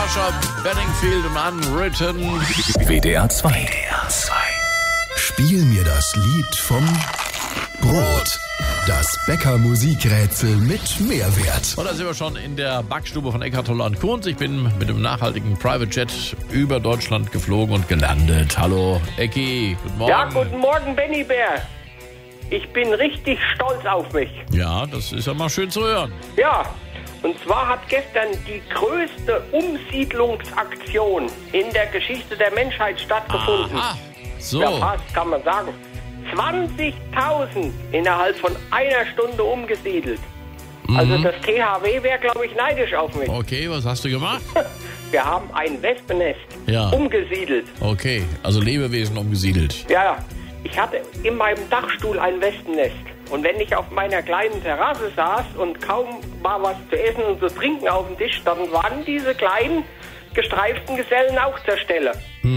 Sascha Bedingfield und Unwritten. WDR 2. Spiel mir das Lied vom Brot. Das Bäcker-Musikrätsel mit Mehrwert. Und da sind wir schon in der Backstube von Eckhard Toller & Kunz. Ich bin mit einem nachhaltigen Private Jet über Deutschland geflogen und gelandet. Hallo, Ecki, guten Morgen. Ja, guten Morgen, Benny Bär. Ich bin richtig stolz auf mich. Ja, das ist ja mal schön zu hören. Ja, und zwar hat gestern die größte Umsiedlungsaktion in der Geschichte der Menschheit stattgefunden. Aha, so. Ja, fast, kann man sagen. 20.000 innerhalb von einer Stunde umgesiedelt. Also das THW wäre, glaube ich, neidisch auf mich. Okay, was hast du gemacht? Wir haben ein Wespennest umgesiedelt. Okay, also Lebewesen umgesiedelt. Ja, ich hatte in meinem Dachstuhl ein Wespennest. Und wenn ich auf meiner kleinen Terrasse saß und kaum war was zu essen und zu trinken auf dem Tisch, dann waren diese kleinen gestreiften Gesellen auch zur Stelle.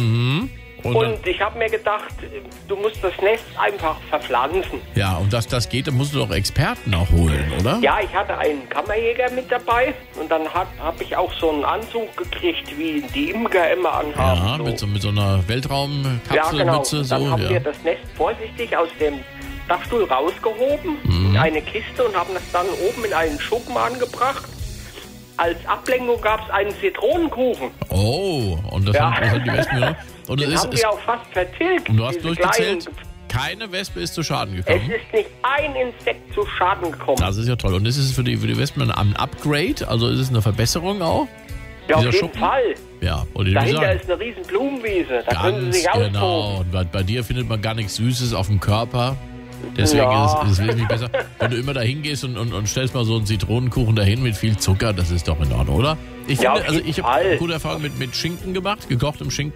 Und ich habe mir gedacht, du musst das Nest einfach verpflanzen. Ja, und das geht, dann musst du doch Experten auch holen, oder? Ja, ich hatte einen Kammerjäger mit dabei und dann hab ich auch so einen Anzug gekriegt, wie die Imker immer anhaben. Ja, mit so einer Weltraumkapselmütze. Ja, genau. So, dann haben wir das Nest vorsichtig aus dem Dachstuhl rausgehoben, in eine Kiste und haben das dann oben in einen Schuppen angebracht. Als Ablenkung gab es einen Zitronenkuchen. Oh, und das haben die Wespen genommen. Und Den haben wir auch fast vertilgt. Und du hast diese durchgezählt, kleinen. keine Wespe ist zu Schaden Es gekommen. ist nicht ein Insekt zu Schaden gekommen. Das ist ja toll. Und ist es für die Wespen ein Upgrade? Also ist es eine Verbesserung auch? Ja, auf dieser jeden Schuppen? Fall. Ja, wollte ich Dahinter sagen. ist eine riesen Blumenwiese. Da können Ganz Sie sich austoben. genau. Und bei dir findet man gar nichts Süßes auf dem Körper. Deswegen ist es wesentlich besser, wenn du immer da hingehst und stellst mal so einen Zitronenkuchen dahin mit viel Zucker, das ist doch in Ordnung, oder? Ich Ja, finde, auf jeden ich Fall. habe gute Erfahrungen mit Schinken gemacht, gekochtem Schinken.